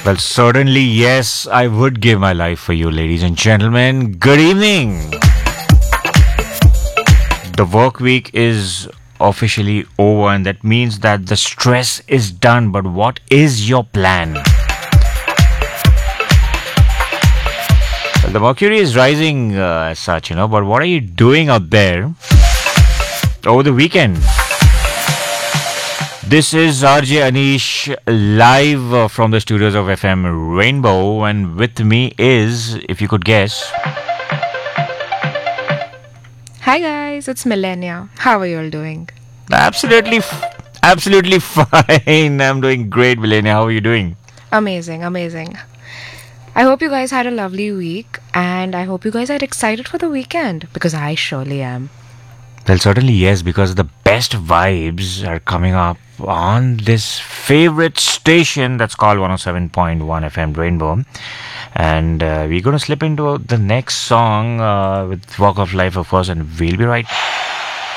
Well, certainly, yes, I would give my life for you, ladies and gentlemen. Good evening. The work week is officially over, and that means that the stress is done. But what is your plan? Well, the mercury is rising as such, but what are you doing out there over the weekend? This is RJ Anish live from the studios of FM Rainbow, and with me is, if you could guess. Hi guys, it's Millennia. How are you all doing? Absolutely fine. I'm doing great, Millennia. How are you doing? Amazing. I hope you guys had a lovely week, and I hope you guys are excited for the weekend, because I surely am. Well, certainly yes, because the best vibes are coming up on this favorite station that's called 107.1 FM Rainbow. And we're going to slip into the next song with Walk of Life, of course, and we'll be right